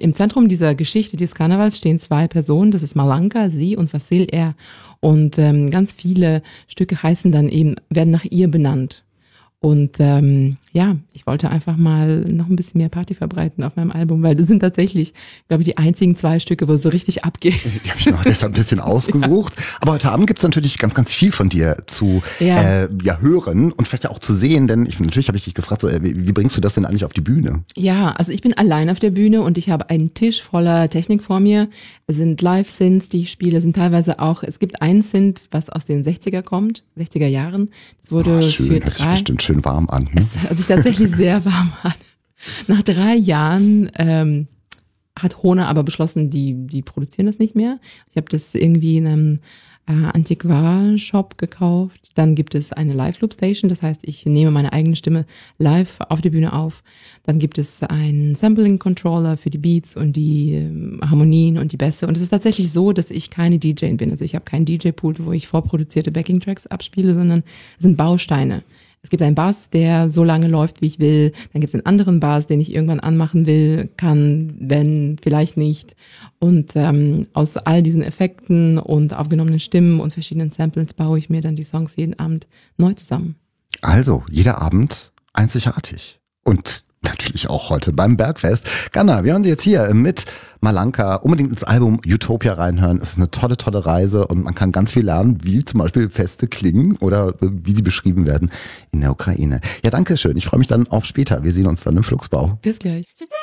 im Zentrum dieser Geschichte des Karnevals stehen 2 Personen, das ist Malanka, sie und Vasil, er. Und ganz viele Stücke werden nach ihr benannt. Und ich wollte einfach mal noch ein bisschen mehr Party verbreiten auf meinem Album, weil das sind tatsächlich, glaube ich, die einzigen 2 Stücke, wo es so richtig abgeht. Die habe ich mir auch deshalb ein bisschen ausgesucht. Aber heute Abend gibt's natürlich ganz, ganz viel von dir zu hören und vielleicht auch zu sehen, denn natürlich habe ich dich gefragt, so, wie bringst du das denn eigentlich auf die Bühne? Ja, also ich bin allein auf der Bühne und ich habe einen Tisch voller Technik vor mir. Es sind Live-Synths, die ich spiele, sind teilweise auch, es gibt einen Synth, was aus den 60er Jahren. Das wurde schön, für hört sich bestimmt schön warm an. Es hört sich tatsächlich sehr warm an. Nach 3 Jahren hat Hohner aber beschlossen, die produzieren das nicht mehr. Ich habe das irgendwie in einem Antiquar-Shop gekauft. Dann gibt es eine Live-Loop-Station, das heißt, ich nehme meine eigene Stimme live auf der Bühne auf. Dann gibt es einen Sampling-Controller für die Beats und die Harmonien und die Bässe. Und es ist tatsächlich so, dass ich keine DJ bin. Also ich habe keinen DJ-Pool, wo ich vorproduzierte Backing-Tracks abspiele, sondern es sind Bausteine. Es gibt einen Bass, der so lange läuft, wie ich will. Dann gibt es einen anderen Bass, den ich irgendwann anmachen will, kann, wenn, vielleicht nicht. Und aus all diesen Effekten und aufgenommenen Stimmen und verschiedenen Samples baue ich mir dann die Songs jeden Abend neu zusammen. Also, jeder Abend einzigartig. Und natürlich auch heute beim Bergfest. Ganna, wir hören Sie jetzt hier mit Malanka. Unbedingt ins Album Utopia reinhören. Es ist eine tolle, tolle Reise und man kann ganz viel lernen, wie zum Beispiel Feste klingen oder wie sie beschrieben werden in der Ukraine. Ja, danke schön. Ich freue mich dann auf später. Wir sehen uns dann im Flugsbau. Bis gleich.